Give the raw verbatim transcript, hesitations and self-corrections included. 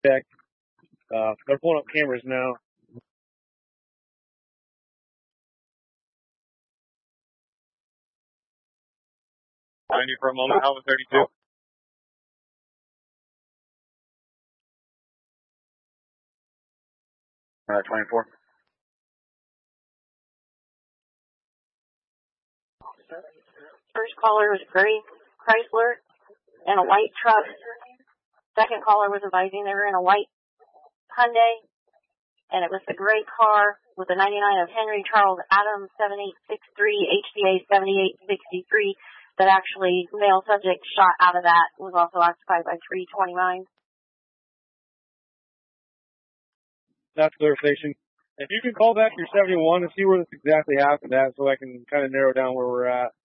check. Uh, they're pulling up cameras now. ninety for a moment, Alpha thirty-two. Uh, twenty-four. First caller was gray Chrysler and a white truck. Second caller was advising they were in a white Hyundai, and it was the gray car with the ninety-nine of Henry Charles Adams seventy-eight sixty-three H C A seventy-eight sixty-three that actually male subject shot out of that was also occupied by three twenty-nine. That's clear station. If you can call back your seventy-one and see where this exactly happened at so I can kind of narrow down where we're at.